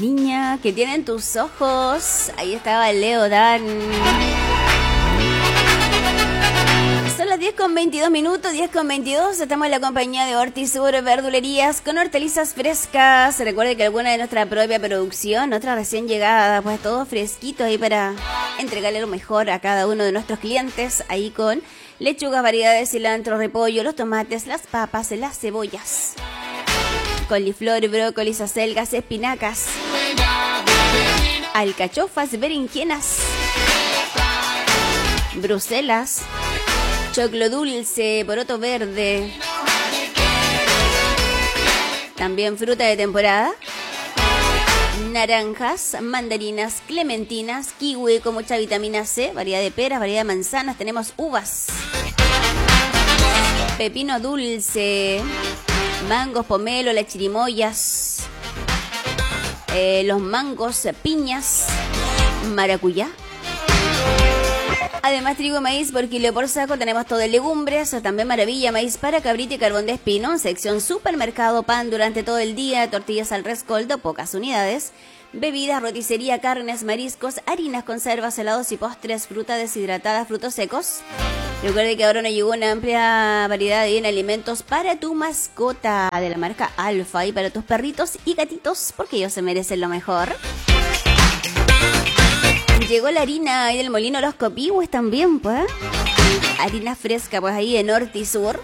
niña que tienen tus ojos. Ahí estaba Leo Dan. Son las 10:22 minutos, 10:22. Estamos en la compañía de Hortisur Verdulerías con hortalizas frescas. Recuerde que alguna de nuestra propia producción, otra recién llegada, pues todo fresquito ahí para entregarle lo mejor a cada uno de nuestros clientes. Ahí con lechugas, variedades, cilantro, repollo, los tomates, las papas, las cebollas, coliflor, brócolis, acelgas, espinacas, alcachofas, berenjenas, bruselas, choclo dulce, poroto verde, también fruta de temporada, naranjas, mandarinas, clementinas, kiwi con mucha vitamina C, variedad de peras, variedad de manzanas, tenemos uvas, pepino dulce, mangos, pomelo, las chirimoyas, los mangos, piñas, maracuyá. Además, trigo, maíz por kilo por saco, tenemos todo en legumbres, también maravilla, maíz para cabrito y carbón de espino, sección supermercado, pan durante todo el día, tortillas al rescoldo, pocas unidades, bebidas, roticería, carnes, mariscos, harinas, conservas, helados y postres, fruta deshidratada, frutos secos. Recuerde que ahora nos llegó una amplia variedad de alimentos para tu mascota de la marca Alfa y para tus perritos y gatitos, porque ellos se merecen lo mejor. Llegó la harina ahí del molino Los Copihues también, pues. Harina fresca, pues ahí en Hortisur.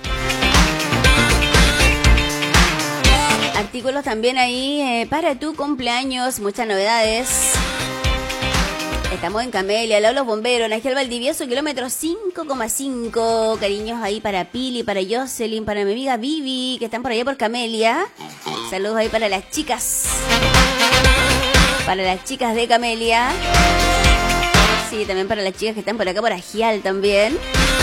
Artículos también ahí para tu cumpleaños, muchas novedades. Estamos en Camelia, Los Bomberos, Nagiel Valdivieso, kilómetro 5,5. Cariños ahí para Pili, para Jocelyn, para mi amiga Vivi, que están por allá por Camelia. Saludos ahí para las chicas. Para las chicas de Camelia. Sí, también para las chicas que están por acá, por Agial también.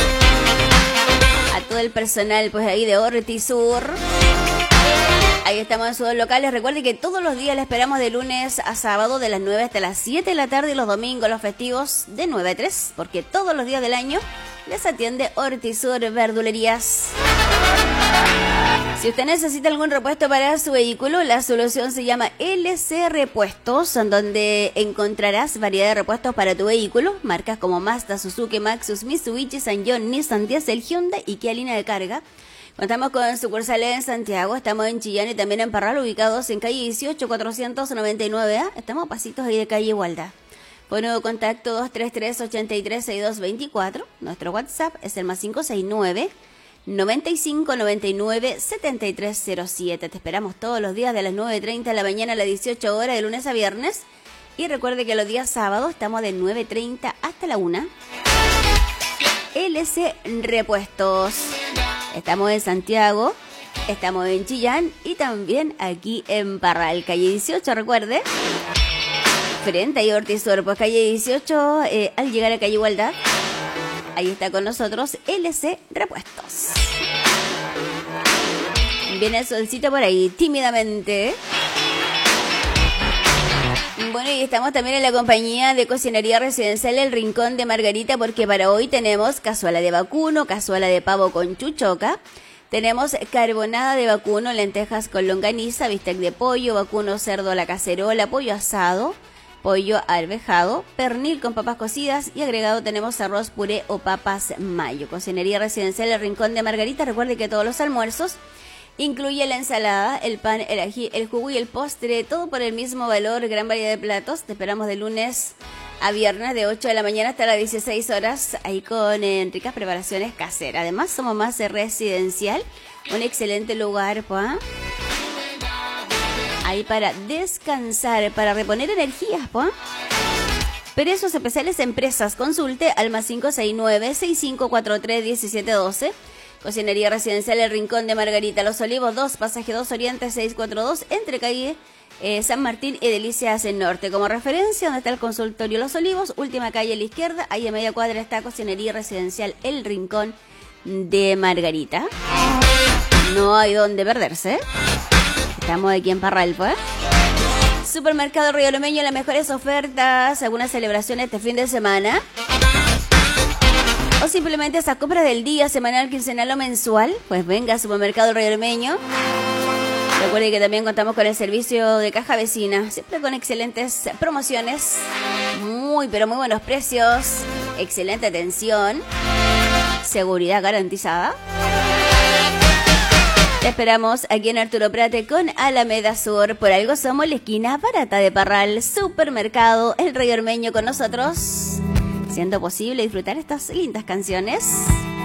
A todo el personal, pues ahí de Hortisur. Ahí estamos en sus locales. Recuerden que todos los días le esperamos de lunes a sábado, de las 9 hasta las 7 de la tarde, y los domingos, los festivos, de 9 a 3, porque todos los días del año les atiende Hortisur Verdulerías. Si usted necesita algún repuesto para su vehículo, la solución se llama LC Repuestos, donde encontrarás variedad de repuestos para tu vehículo, marcas como Mazda, Suzuki, Maxus, Mitsubishi, Sanyong, Nissan, Diesel, Hyundai y Kia línea de carga. Contamos con sucursales en Santiago, estamos en Chillán y también en Parral, ubicados en calle 18, 499A. Estamos a pasitos ahí de calle Igualdad. Por nuevo contacto 233-83-6224. Nuestro WhatsApp es el +569 95 99 7307. Te esperamos todos los días de las 9:30 de la mañana a las 18 horas, de lunes a viernes. Y recuerde que los días sábados estamos de 9:30 hasta la 1. LC Repuestos. Estamos en Santiago, estamos en Chillán y también aquí en Parral, calle 18, recuerde. Frente a Hortisur, pues calle 18, al llegar a calle Igualdad. Ahí está con nosotros LC Repuestos. Viene el solcito por ahí, tímidamente. Bueno, y estamos también en la compañía de Cocinería Residencial El Rincón de Margarita, porque para hoy tenemos cazuela de vacuno, cazuela de pavo con chuchoca. Tenemos carbonada de vacuno, lentejas con longaniza, bistec de pollo, vacuno cerdo a la cacerola, pollo asado, pollo arvejado, pernil con papas cocidas y agregado tenemos arroz, puré o papas mayo. Cocinería Residencial El Rincón de Margarita. Recuerde que todos los almuerzos incluye la ensalada, el pan, el ají, el jugo y el postre, todo por el mismo valor, gran variedad de platos. Te esperamos de lunes a viernes de 8 de la mañana hasta las 16 horas, ahí con ricas preparaciones caseras. Además, somos más residencial, un excelente lugar, ¿pa? Ahí para descansar, para reponer energías, ¿pa? Precios especiales empresas, consulte al +569 6543 1712. Cocinería Residencial El Rincón de Margarita, Los Olivos 2, pasaje 2 Oriente 642, entre calle San Martín y Delicias en Norte. Como referencia, donde está el consultorio Los Olivos, última calle a la izquierda, ahí a media cuadra está Cocinería Residencial El Rincón de Margarita. No hay donde perderse. Estamos aquí en Parral, pues. Supermercado Río Lomeño, las mejores ofertas, algunas celebraciones este fin de semana. O simplemente esa compra del día, semanal, quincenal o mensual, pues venga a Supermercado Río Lomeño. Recuerde que también contamos con el servicio de caja vecina, siempre con excelentes promociones, muy pero muy buenos precios, excelente atención, seguridad garantizada. Te esperamos aquí en Arturo Prate con Alameda Sur. Por algo somos la esquina barata de Parral, supermercado El Rey Ormeño con nosotros, siendo posible disfrutar estas lindas canciones.